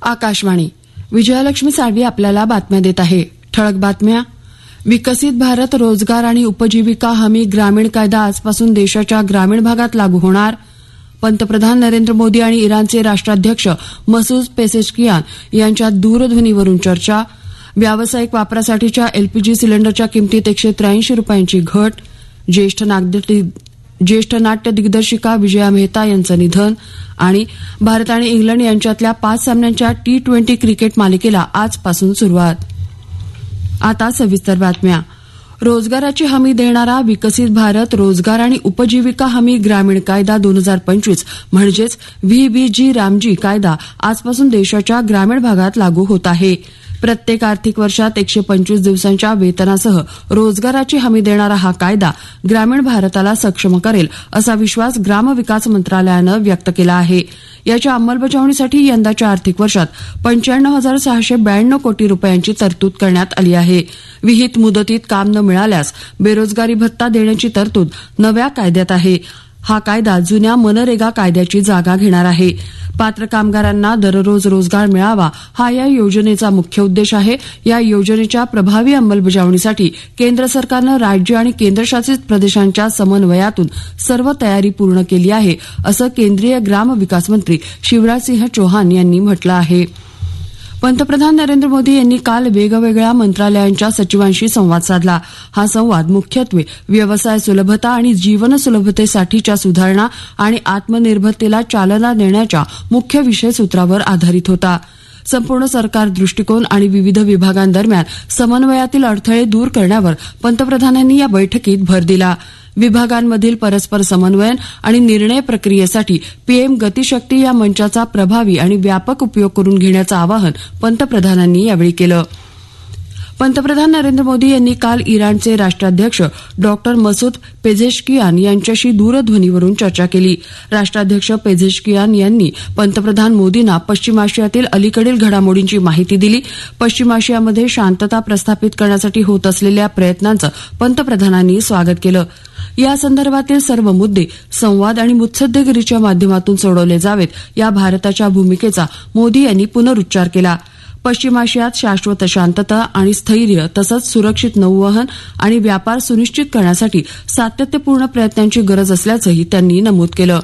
आकाशवाणी. विजयालक्ष्मी साळवी आपल्याला बातम्या देत आहे. ठळक बातम्या. विकसित भारत रोजगार आणि उपजीविका हमी ग्रामीण कायदा आजपासून देशाच्या ग्रामीण भागात लागू होणार. पंतप्रधान नरेंद्र मोदी आणि इराणचे राष्ट्राध्यक्ष मसूद पेझेशकियान यांच्यात दूरध्वनीवरून चर्चा. व्यावसायिक वापरासाठीच्या एलपीजी सिलेंडरच्या किमतीत 183 रुपयांची घट. ज्येष्ठ नाट्य दिग्दर्शिका विजया मेहता यांचं निधन. आणि भारत आणि इंग्लंड यांच्यातल्या 5 सामन्यांच्या T20 क्रिकेट मालिकेला आजपासून सुरुवात. आता सविस्तर बातम्या. रोजगाराची हमी देणारा विकसित भारत रोजगार आणि उपजीविका हमी ग्रामीण कायदा 2025 म्हणजेच व्हीबीजी रामजी कायदा आजपासून देशाच्या ग्रामीण भागात लागू होत आहे. प्रत्येक आर्थिक वर्षात 125 दिवसांच्या वेतनासह रोजगाराची हमी देणारा हा कायदा ग्रामीण भारताला सक्षम करेल असा विश्वास ग्रामविकास मंत्रालयानं व्यक्त केला आहे. याच्या अंमलबजावणीसाठी यंदाच्या आर्थिक वर्षात 95,692 कोटी रुपयांची तरतूद करण्यात आली आहे. विहित मुदतीत काम न मिळाल्यास बेरोजगारी भत्ता देण्याची तरतूद नव्या कायद्यात आहे. हा कायदा जुन्या मनरेगा कायद्याची जागा घेणार आहे. पात्र कामगारांना दररोज रोजगार मिळावा हा या योजनेचा मुख्य उद्देश आहे. या योजनेच्या प्रभावी अंमलबजावणीसाठी केंद्र सरकारनं राज्य आणि केंद्रशासित प्रदेशांच्या समन्वयातून सर्व तयारी पूर्ण केली आहे असं केंद्रीय ग्रामविकास मंत्री शिवराजसिंह चौहान यांनी म्हटलं आहे. पंतप्रधान नरेंद्र मोदी यांनी काल वेगवेगळ्या मंत्रालयांच्या सचिवांशी संवाद साधला. हा संवाद मुख्यत्वे व्यवसाय सुलभता आणि जीवन सुलभतेसाठीच्या सुधारणा आणि आत्मनिर्भरतेला चालना देण्याच्या मुख्य विषयसूत्रावर आधारित होता. संपूर्ण सरकार दृष्टिकोन आणि विविध विभागांदरम्यान समन्वयातील अडथळे दूर करण्यावर पंतप्रधानांनी या बैठकीत भर दिला. विभागांमधील परस्पर समन्वयन आणि निर्णय प्रक्रियेसाठी पीएम गतिशक्ती या मंचाचा प्रभावी आणि व्यापक उपयोग करून घेण्याचं आवाहन पंतप्रधानांनी यावेळी केलं. पंतप्रधान नरेंद्र मोदी यांनी काल इराणचे राष्ट्राध्यक्ष डॉक्टर मसूद पेझेशकियान यांच्याशी दूरध्वनीवरून चर्चा केली. राष्ट्राध्यक्ष पेझेशकियान यांनी पंतप्रधान मोदींना पश्चिम आशियातील अलीकडील घडामोडींची माहिती दिली. पश्चिम आशियामध्ये शांतता प्रस्थापित करण्यासाठी होत असलेल्या प्रयत्नांचं पंतप्रधानांनी स्वागत केलं. या संदर्भातील सर्व मुद्दे संवाद आणि मुत्सद्देगिरीच्या माध्यमातून सोडवले जावेत या भारताच्या भूमिकेचा मोदी यांनी पुनरुच्चार केला. पश्चिम आशियात शाश्वत शांतता आणि स्थैर्य तसंच सुरक्षित नौवहन आणि व्यापार सुनिश्चित करण्यासाठी सातत्यपूर्ण प्रयत्नांची गरज असल्याचंही त्यांनी नमूद केलं.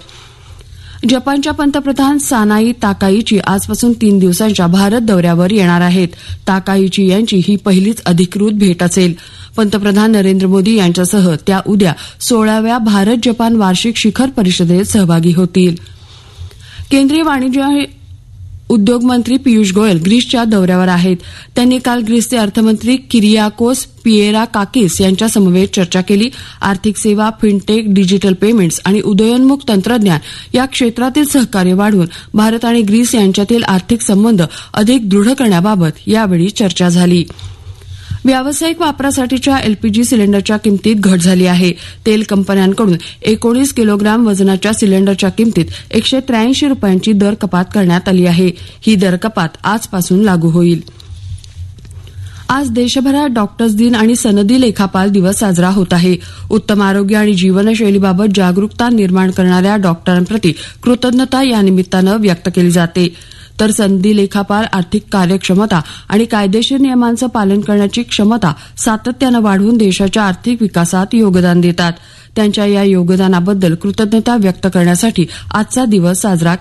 जपानच्या पंतप्रधान सानाई ताकाईची आजपासून 3 दिवसांच्या भारत दौऱ्यावर येणार आहेत. ताकाईची यांची ही पहिलीच अधिकृत भेट असेल. पंतप्रधान नरेंद्र मोदी यांच्यासह त्या उद्या 16व्या भारत जपान वार्षिक शिखर परिषदेत सहभागी होतील. केंद्रीय वाणिज्य उद्योग मंत्री पियुष गोयल ग्रीसच्या दौऱ्यावर आहेत. त्यांनी काल ग्रीसचे अर्थमंत्री किरियाकोस पिएराकाकिस यांच्या समवेत चर्चा केली. आर्थिक सेवा, फिनटेक, डिजिटल पेमेंट्स आणि उदयोन्मुख तंत्रज्ञान या क्षेत्रातील सहकार्य वाढवून भारत आणि ग्रीस यांच्यातील आर्थिक संबंध अधिक दृढ करण्याबाबत यावेळी चर्चा झाली. व्यावसायिक वापरासाठीच्या एलपीजी सिलेंडरच्या किमतीत घट झाली आहे. तेल कंपन्यांकडून 19 किलोग्राम वजनाच्या सिलेंडरच्या किमतीत 183 रुपयांची दर कपात करण्यात आली आहे. ही दर कपात आजपासून लागू होईल. आज देशभरात डॉक्टर्स दिन आणि सनदी लेखापाल दिवस साजरा होत आहे. उत्तम आरोग्य आणि जीवनशैलीबाबत जागरूकता निर्माण करणाऱ्या डॉक्टरांप्रती कृतज्ञता या निमित्तानं व्यक्त केली जाते. तर सनदी लेखापाल आर्थिक कार्यक्षमता आणि कायदेशीर नियमांचं पालन करण्याची क्षमता सातत्यानं वाढवून देशाच्या आर्थिक विकासात योगदान देतात. त्यांच्या या योगदानाबद्दल कृतज्ञता व्यक्त करण्यासाठी आजचा दिवस साजरा